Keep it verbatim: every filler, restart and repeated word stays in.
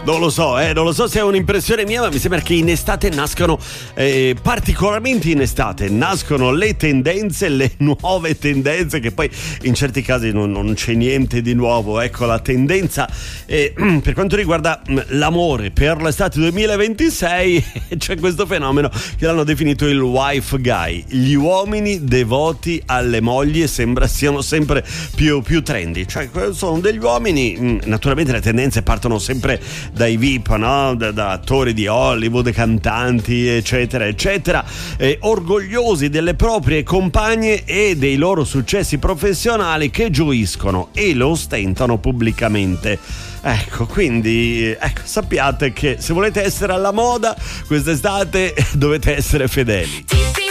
Non lo so, eh, non lo so se è un'impressione mia, ma mi sembra che in estate nascono, eh, particolarmente in estate, nascono le tendenze, le nuove tendenze, che poi in certi casi non, non c'è niente di nuovo. Ecco, la tendenza eh, per quanto riguarda l'amore per l'estate duemilaventisei, c'è questo fenomeno che l'hanno definito il wife guy. Gli uomini devoti alle mogli sembra siano sempre più, più trendy, cioè sono degli uomini, naturalmente le tendenze partono sempre dai V I P, no? da, da attori di Hollywood, cantanti, eccetera eccetera, eh, orgogliosi delle proprie compagne e dei loro successi professionali, che gioiscono e lo ostentano pubblicamente. Ecco, quindi ecco, sappiate che se volete essere alla moda quest'estate dovete essere fedeli.